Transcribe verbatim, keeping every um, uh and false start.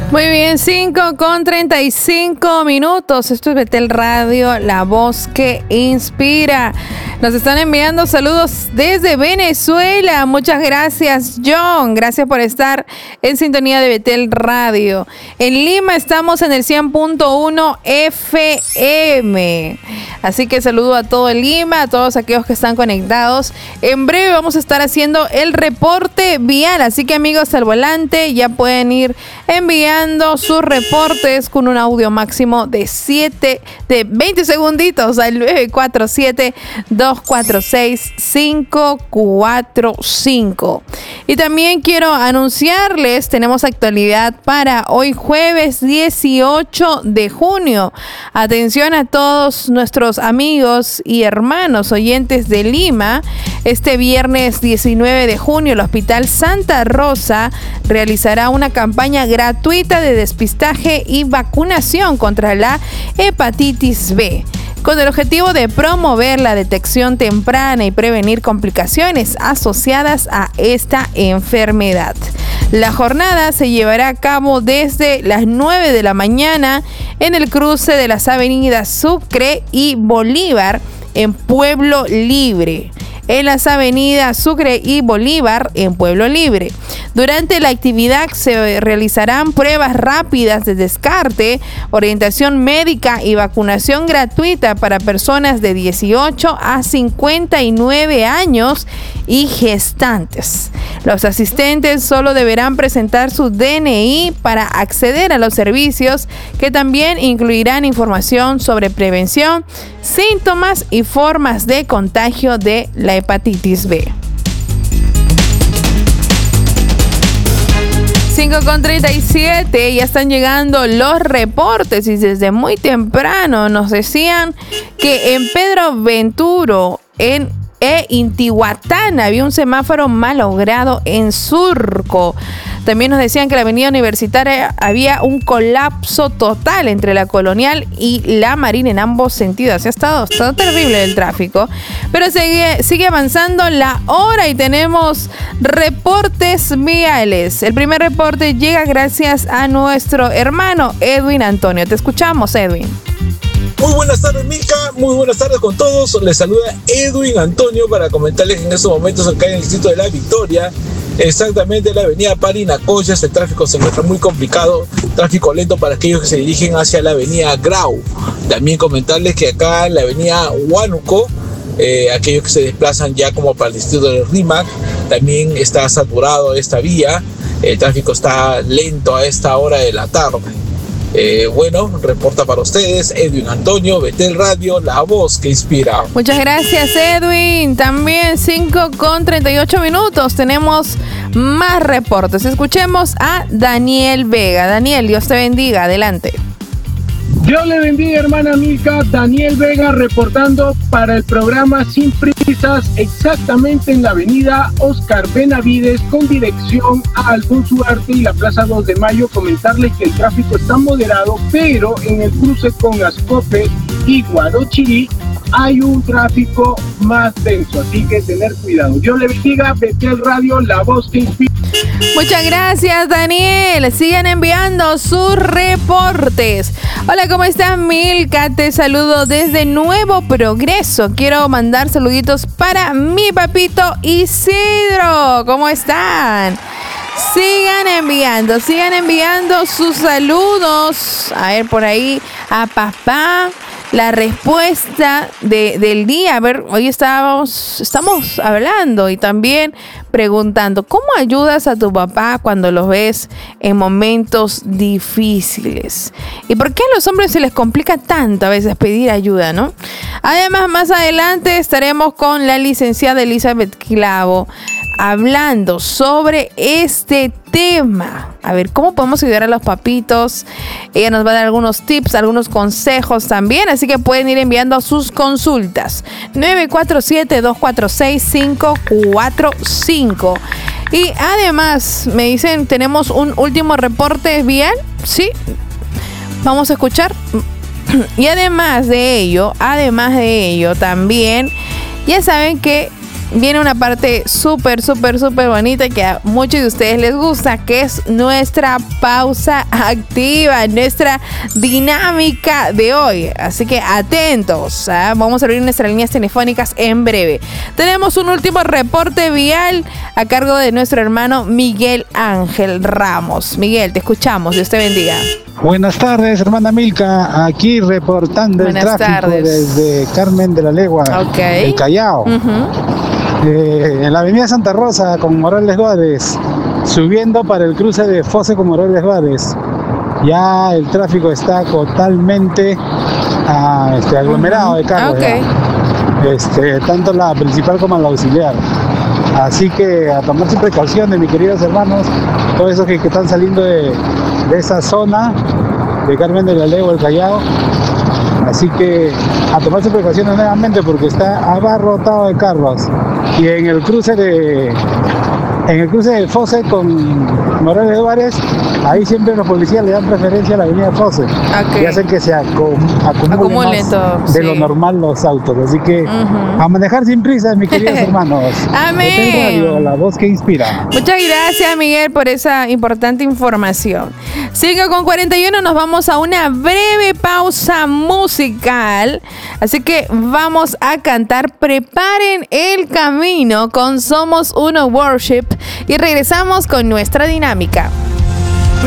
Muy bien, cinco con treinta y cinco minutos. Esto es Betel Radio, la voz que inspira. Nos están enviando saludos desde Venezuela. Muchas gracias, John. Gracias por estar en sintonía de Betel Radio. En Lima estamos en el cien punto uno F M. Así que saludo a todo Lima, a todos aquellos que están conectados. En breve vamos a estar haciendo el reporte vial. Así que amigos al volante ya pueden ir enviando sus reportes con un audio máximo de siete, de veinte segunditos al nueve cuatro siete, dos cuatro seis, cinco cuatro cinco. Y también quiero anunciarles, tenemos actualidad para hoy jueves dieciocho de junio. Atención a todos nuestros amigos y hermanos oyentes de Lima. Este viernes diecinueve de junio el Hospital Santa Rosa realizará una campaña gratuita de despistaje y vacunación contra la hepatitis B, con el objetivo de promover la detección temprana y prevenir complicaciones asociadas a esta enfermedad. La jornada se llevará a cabo desde las nueve de la mañana en el cruce de las avenidas Sucre y Bolívar en Pueblo Libre. En las avenidas Sucre y Bolívar en Pueblo Libre. Durante la actividad se realizarán pruebas rápidas de descarte, orientación médica y vacunación gratuita para personas de dieciocho a cincuenta y nueve años y gestantes. Los asistentes solo deberán presentar su D N I para acceder a los servicios, que también incluirán información sobre prevención, síntomas y formas de contagio de la hepatitis B. cinco con treinta y siete, ya están llegando los reportes y desde muy temprano nos decían que en Pedro Venturo, en E Intihuatán, había un semáforo malogrado en Surco. También nos decían que en la avenida Universitaria había un colapso total entre la Colonial y la Marina en ambos sentidos. Ha estado, ha estado terrible el tráfico, pero sigue, sigue avanzando la hora y tenemos reportes viales. El primer reporte llega gracias a nuestro hermano Edwin Antonio. Te escuchamos, Edwin. Muy buenas tardes, Milka, muy buenas tardes con todos. Les saluda Edwin Antonio para comentarles que en estos momentos acá en el distrito de La Victoria, exactamente en la avenida Parinacochas, el tráfico se encuentra muy complicado, tráfico lento para aquellos que se dirigen hacia la avenida Grau. También comentarles que acá en la avenida Huánuco, eh, aquellos que se desplazan ya como para el distrito de Rímac, también está saturado esta vía, el tráfico está lento a esta hora de la tarde. Eh, bueno, reporta para ustedes Edwin Antonio, Betel Radio, la voz que inspira. Muchas gracias, Edwin. También cinco con treinta y ocho minutos tenemos más reportes. Escuchemos a Daniel Vega. Daniel, Dios te bendiga, adelante. Dios le bendiga, hermana Milka. Daniel Vega reportando para el programa Sin Prisas, exactamente en la avenida Oscar Benavides con dirección a Alfonso Ugarte y la Plaza dos de Mayo. Comentarles que el tráfico está moderado, pero en el cruce con Ascope y Guarochirí hay un tráfico más denso, así que tener cuidado. Dios le bendiga. Betel Radio, la voz que inspira. Muchas gracias, Daniel. Sigan enviando sus reportes. Hola, ¿cómo estás, Milka? Te saludo desde Nuevo Progreso. Quiero mandar saluditos para mi papito Isidro. ¿Cómo están? Sigan enviando, sigan enviando sus saludos. A ver, por ahí a papá. La respuesta de, del día, a ver, hoy estábamos, estamos hablando y también preguntando, ¿cómo ayudas a tu papá cuando los ves en momentos difíciles? ¿Y por qué a los hombres se les complica tanto a veces pedir ayuda, no? Además, más adelante estaremos con la licenciada Elizabeth Clavo hablando sobre este tema. A ver, ¿cómo podemos ayudar a los papitos? Ella nos va a dar algunos tips, algunos consejos también, así que pueden ir enviando sus consultas. nueve cuatro siete, dos cuatro seis, cinco cuatro cinco. Y además, me dicen, tenemos un último reporte vial. Sí, vamos a escuchar. Y además de ello, además de ello, también, ya saben que viene una parte súper, súper, súper bonita que a muchos de ustedes les gusta, que es nuestra pausa activa, nuestra dinámica de hoy. Así que atentos, ¿eh? Vamos a abrir nuestras líneas telefónicas en breve. Tenemos un último reporte vial a cargo de nuestro hermano Miguel Ángel Ramos. Miguel, te escuchamos. Dios te bendiga. Buenas tardes, hermana Milka, aquí reportando Buenas el tráfico tardes. desde Carmen de la Legua, Okay. el Callao. Uh-huh. Eh, en la avenida Santa Rosa con Morales Duárez, subiendo para el cruce de Fose con Morales Duárez. Ya el tráfico está totalmente ah, este, aglomerado de carros. Okay. Ya. Este, tanto la principal como la auxiliar. Así que a tomarse precauciones, mis queridos hermanos, todos esos que, que están saliendo de, de esa zona de Carmen de la Legua, el Callao. Así que a tomarse precauciones nuevamente porque está abarrotado de carros. Y en el cruce de en el cruce de Fose con Morales Duárez, ahí siempre los policías le dan preferencia a la avenida Fose. Okay. Y hacen que se acum, acumulen, Acumulen más todo, de sí. lo normal los autos. Así que Uh-huh. a manejar sin prisa, mis queridos hermanos. Amén. Betel Radio, la voz que inspira. Muchas gracias, Miguel, por esa importante información. cinco con cuarenta y uno, nos vamos a una breve pausa musical. Así que vamos a cantar Preparen el Camino con Somos Uno Worship y regresamos con nuestra dinámica.